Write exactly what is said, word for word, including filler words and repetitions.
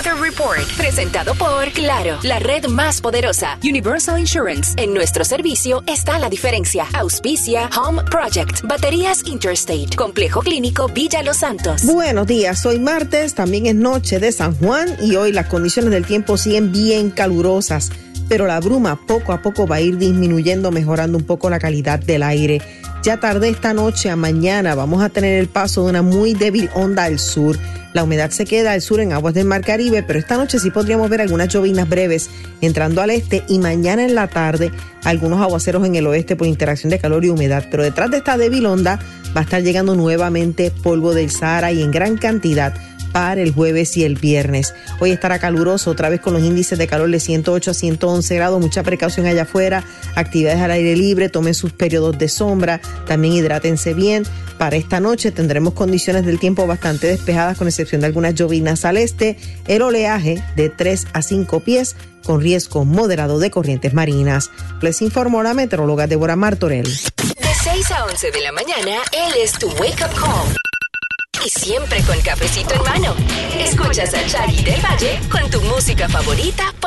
Weather Report, presentado por Claro, la red más poderosa. Universal Insurance. En nuestro servicio está la diferencia. Auspicia Home Project. Baterías Interstate. Complejo Clínico Villa Los Santos. Buenos días, hoy martes, también es noche de San Juan y hoy las condiciones del tiempo siguen bien calurosas, pero la bruma poco a poco va a ir disminuyendo, mejorando un poco la calidad del aire. Ya tarde esta noche a mañana vamos a tener el paso de una muy débil onda al sur. La humedad se queda al sur en aguas del Mar Caribe, pero esta noche sí podríamos ver algunas llovinas breves entrando al este y mañana en la tarde algunos aguaceros en el oeste por interacción de calor y humedad. Pero detrás de esta débil onda va a estar llegando nuevamente polvo del Sahara y en gran cantidad para el jueves y el viernes. Hoy estará caluroso, otra vez con los índices de calor de ciento ocho a ciento once grados, mucha precaución allá afuera, actividades al aire libre, tomen sus periodos de sombra, también hidrátense bien. Para esta noche tendremos condiciones del tiempo bastante despejadas, con excepción de algunas llovinas al este, el oleaje de tres a cinco pies, con riesgo moderado de corrientes marinas. Les informó la meteoróloga Débora Martorell. De seis a once de la mañana, él es tu Wake Up Call. Y siempre con cafecito en mano. Escuchas a Shaggy del Valle con tu música favorita.